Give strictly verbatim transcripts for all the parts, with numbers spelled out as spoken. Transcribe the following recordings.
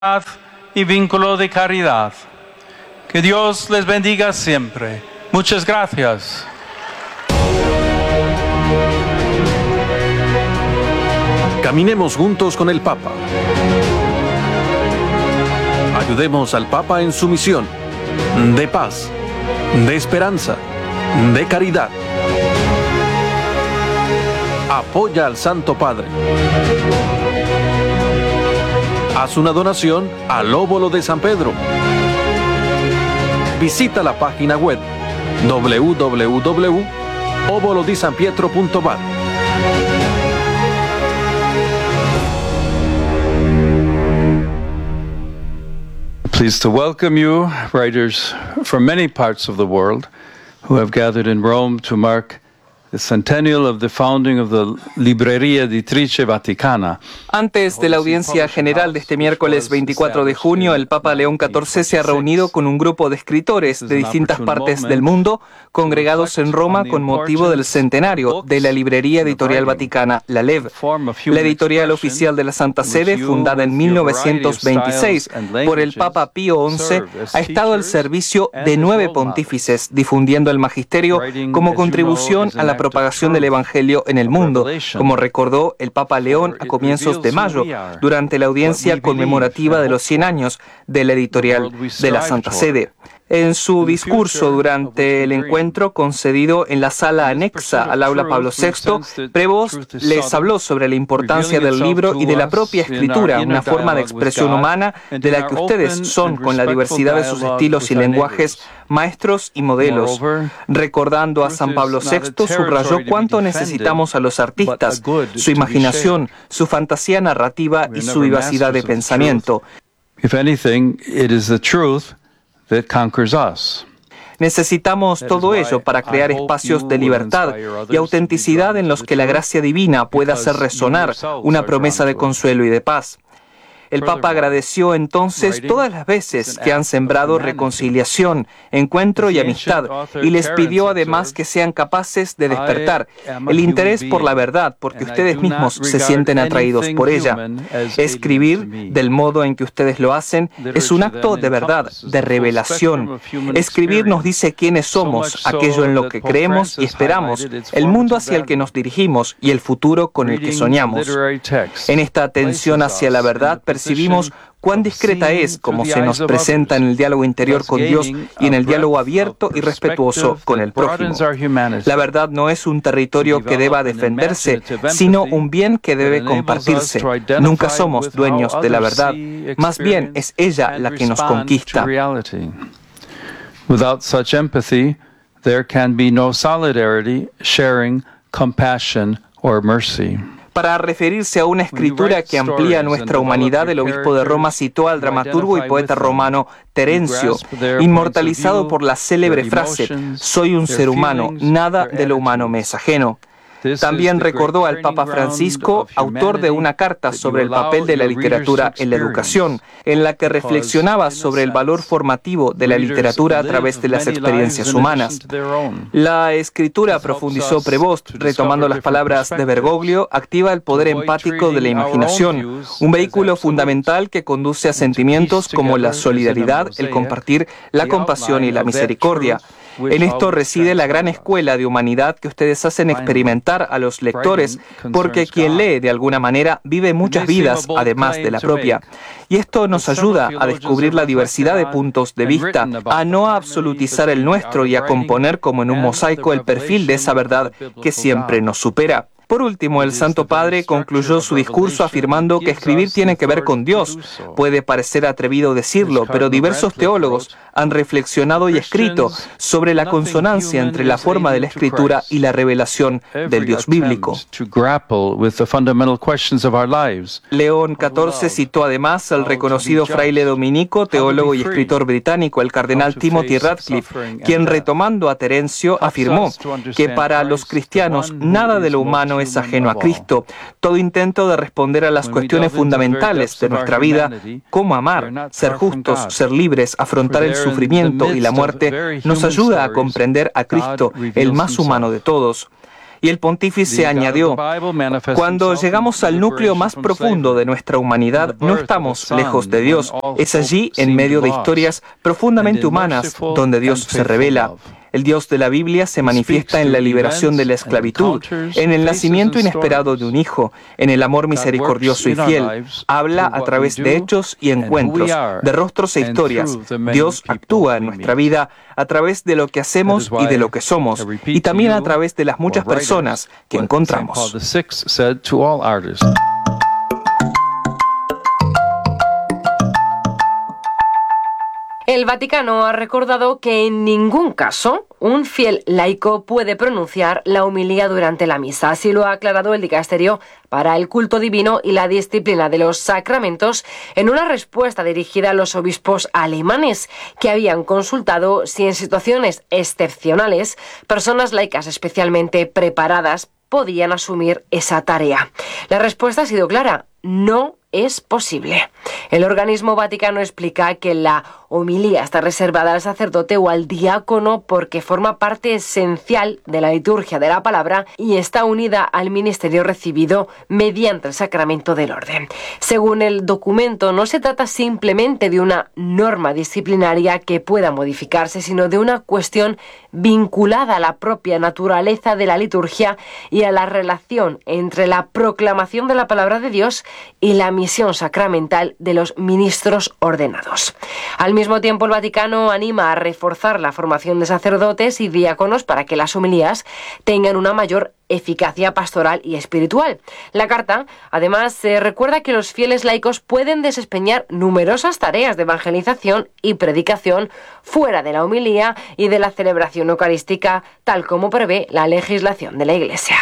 y vínculo de caridad. Que Dios les bendiga siempre. Muchas gracias. Caminemos juntos con el Papa. Ayudemos al Papa en su misión de paz, de esperanza, de caridad. Apoya al Santo Padre. Haz una donación al Óbolo de San Pedro. Visita la página web doble u doble u doble u punto óbolo di san pietro punto va. Pleased to welcome you, writers from many parts of the world who have gathered in Rome to mark the centennial of the founding of the Libreria Editrice Vaticana. Antes de la audiencia general de este miércoles veinticuatro de junio, el Papa León catorce se ha reunido con un grupo de escritores de distintas partes del mundo congregados en Roma con motivo del centenario de la Librería Editorial Vaticana, la L E V. La editorial oficial de la Santa Sede, fundada en mil novecientos veintiséis por el Papa Pío once, ha estado al servicio de nueve pontífices, difundiendo el magisterio como contribución a la propagación del Evangelio en el mundo, como recordó el Papa León a comienzos de mayo, durante la audiencia conmemorativa de los cien años de la editorial de la Santa Sede. En su discurso durante el encuentro concedido en la sala anexa al aula Pablo sexto, Prevost les habló sobre la importancia del libro y de la propia escritura, una forma de expresión humana de la que ustedes son, con la diversidad de sus estilos y lenguajes, maestros y modelos. Recordando a San Pablo sexto, subrayó cuánto necesitamos a los artistas, su imaginación, su fantasía narrativa y su vivacidad de pensamiento. If anything, it is the truth that conquers us. Necesitamos todo ello para crear espacios de libertad y autenticidad en los que la gracia divina pueda hacer resonar una promesa de consuelo y de paz. El Papa agradeció entonces todas las veces que han sembrado reconciliación, encuentro y amistad, y les pidió además que sean capaces de despertar el interés por la verdad, porque ustedes mismos se sienten atraídos por ella. Escribir del modo en que ustedes lo hacen es un acto de verdad, de revelación. Escribir nos dice quiénes somos, aquello en lo que creemos y esperamos, el mundo hacia el que nos dirigimos y el futuro con el que soñamos. En esta atención hacia la verdad, percibimos cuán discreta es como se nos presenta en el diálogo interior con Dios y en el diálogo abierto y respetuoso con el prójimo. La verdad no es un territorio que deba defenderse, sino un bien que debe compartirse. Nunca somos dueños de la verdad, más bien es ella la que nos conquista. Without such empathy, there can be no solidarity, sharing, compassion or mercy. Para referirse a una escritura que amplía nuestra humanidad, el obispo de Roma citó al dramaturgo y poeta romano Terencio, inmortalizado por la célebre frase: «Soy un ser humano, nada de lo humano me es ajeno». También recordó al Papa Francisco, autor de una carta sobre el papel de la literatura en la educación, en la que reflexionaba sobre el valor formativo de la literatura a través de las experiencias humanas. La escritura, profundizó Prevost, retomando las palabras de Bergoglio, activa el poder empático de la imaginación, un vehículo fundamental que conduce a sentimientos como la solidaridad, el compartir, la compasión y la misericordia. En esto reside la gran escuela de humanidad que ustedes hacen experimentar a los lectores, porque quien lee de alguna manera vive muchas vidas además de la propia. Y esto nos ayuda a descubrir la diversidad de puntos de vista, a no absolutizar el nuestro y a componer como en un mosaico el perfil de esa verdad que siempre nos supera. Por último, el Santo Padre concluyó su discurso afirmando que escribir tiene que ver con Dios. Puede parecer atrevido decirlo, pero diversos teólogos han reflexionado y escrito sobre la consonancia entre la forma de la escritura y la revelación del Dios bíblico. León catorce citó además al reconocido fraile dominico, teólogo y escritor británico, el cardenal Timothy Radcliffe, quien, retomando a Terencio, afirmó que para los cristianos nada de lo humano es ajeno a Cristo. Todo intento de responder a las cuestiones fundamentales de nuestra vida, cómo amar, ser justos, ser libres, afrontar el sufrimiento y la muerte, nos ayuda a comprender a Cristo, el más humano de todos. Y el pontífice añadió: cuando llegamos al núcleo más profundo de nuestra humanidad, no estamos lejos de Dios. Es allí, en medio de historias profundamente humanas, donde Dios se revela. El Dios de la Biblia se manifiesta en la liberación de la esclavitud, en el nacimiento inesperado de un hijo, en el amor misericordioso y fiel. Habla a través de hechos y encuentros, de rostros e historias. Dios actúa en nuestra vida a través de lo que hacemos y de lo que somos, y también a través de las muchas personas que encontramos. El Vaticano ha recordado que en ningún caso un fiel laico puede pronunciar la homilía durante la misa. Así lo ha aclarado el Dicasterio para el Culto Divino y la Disciplina de los Sacramentos en una respuesta dirigida a los obispos alemanes que habían consultado si en situaciones excepcionales personas laicas especialmente preparadas podían asumir esa tarea. La respuesta ha sido clara: no es posible. El organismo vaticano explica que la homilía está reservada al sacerdote o al diácono porque forma parte esencial de la liturgia de la palabra y está unida al ministerio recibido mediante el sacramento del orden. Según el documento, no se trata simplemente de una norma disciplinaria que pueda modificarse, sino de una cuestión vinculada a la propia naturaleza de la liturgia y a la relación entre la proclamación de la palabra de Dios y la misión sacramental de los ministros ordenados. Al mismo tiempo, el Vaticano anima a reforzar la formación de sacerdotes y diáconos para que las homilías tengan una mayor eficacia pastoral y espiritual. La carta, además, se recuerda que los fieles laicos pueden desempeñar numerosas tareas de evangelización y predicación fuera de la homilía y de la celebración eucarística, tal como prevé la legislación de la Iglesia.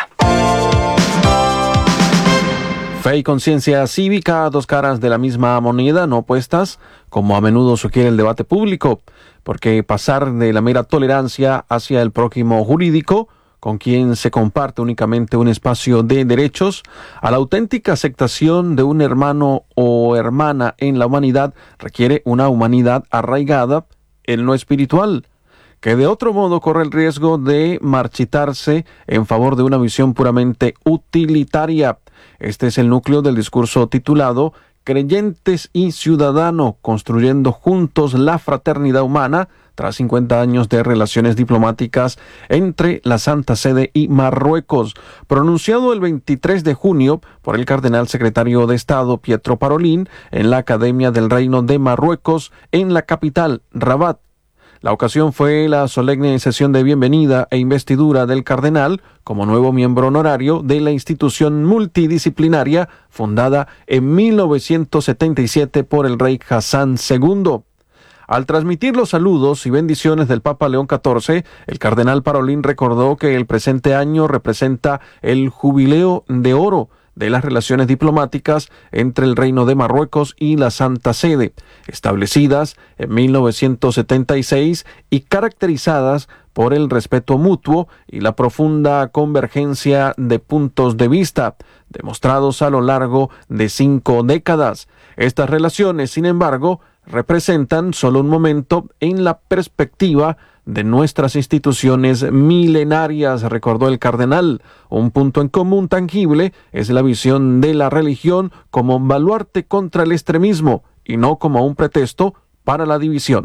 Fe y conciencia cívica, dos caras de la misma moneda, no opuestas, como a menudo sugiere el debate público, porque pasar de la mera tolerancia hacia el prójimo jurídico, con quien se comparte únicamente un espacio de derechos, a la auténtica aceptación de un hermano o hermana en la humanidad, requiere una humanidad arraigada en lo espiritual, que de otro modo corre el riesgo de marchitarse en favor de una visión puramente utilitaria. Este es el núcleo del discurso titulado Creyentes y Ciudadano, construyendo juntos la fraternidad humana, tras cincuenta años de relaciones diplomáticas entre la Santa Sede y Marruecos, pronunciado el veintitrés de junio por el cardenal secretario de Estado Pietro Parolin en la Academia del Reino de Marruecos en la capital, Rabat. La ocasión fue la solemne sesión de bienvenida e investidura del cardenal como nuevo miembro honorario de la institución multidisciplinaria fundada en mil novecientos setenta y siete por el rey Hassan segundo. Al transmitir los saludos y bendiciones del Papa León catorce, el cardenal Parolin recordó que el presente año representa el jubileo de oro de las relaciones diplomáticas entre el Reino de Marruecos y la Santa Sede, establecidas en mil novecientos setenta y seis y caracterizadas por el respeto mutuo y la profunda convergencia de puntos de vista, demostrados a lo largo de cinco décadas. Estas relaciones, sin embargo, representan solo un momento en la perspectiva de nuestras instituciones milenarias, recordó el cardenal. Un punto en común tangible es la visión de la religión como un baluarte contra el extremismo y no como un pretexto para la división.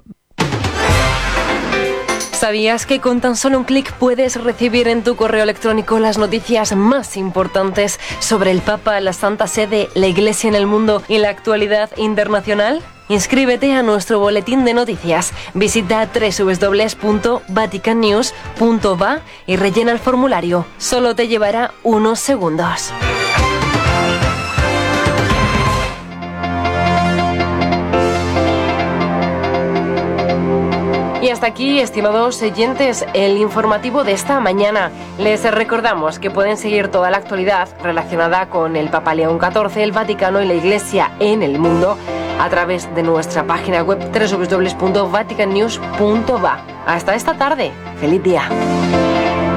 ¿Sabías que con tan solo un clic puedes recibir en tu correo electrónico las noticias más importantes sobre el Papa, la Santa Sede, la Iglesia en el mundo y la actualidad internacional? Inscríbete a nuestro boletín de noticias. Visita doble u doble u doble u punto vatican news punto va y rellena el formulario. Solo te llevará unos segundos. Y hasta aquí, estimados oyentes, el informativo de esta mañana. Les recordamos que pueden seguir toda la actualidad relacionada con el Papa León catorce, el Vaticano y la Iglesia en el mundo a través de nuestra página web doble u doble u doble u punto vatican news punto va. Hasta esta tarde. ¡Feliz día!